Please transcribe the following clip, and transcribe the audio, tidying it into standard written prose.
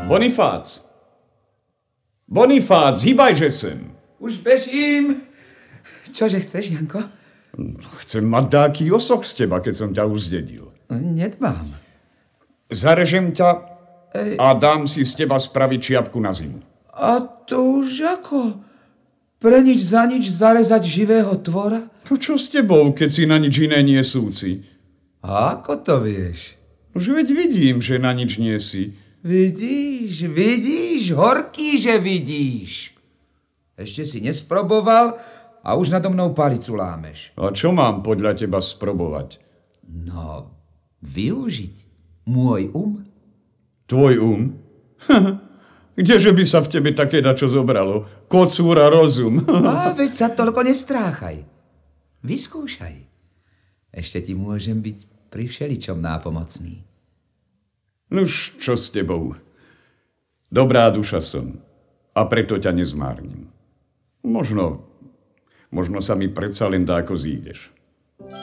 Bonifác! Bonifác, hýbajže sem! Už bežím. Čože chceš, Janko? Chcem mať dáky osoch z teba, keď som ťa uzdedil. Nedbám. Zarežem ťa a dám si z teba spraviť čiapku na zimu. A to už ako? Pre nič za nič zarezať živého tvora? No čo s tebou, keď si na nič iné nie súci? A ako to vieš? Už veď vidím, že na nič nie si. Vidíš, horký, že vidíš. Ešte si nesproboval a už nado mnou palicu lámeš. A čo mám podľa teba sprobovať? No, využiť môj Tvoj Kdeže by sa v tebe také dačo zobralo? Kocúr a rozum. A veď sa toľko nestráchaj. Vyskúšaj. Ešte ti môžem byť pri všeličom nápomocný. Nuž, čo s tebou? Dobrá duša som a preto ťa nezmárnim. Možno sa mi predsa len dáko zídeš.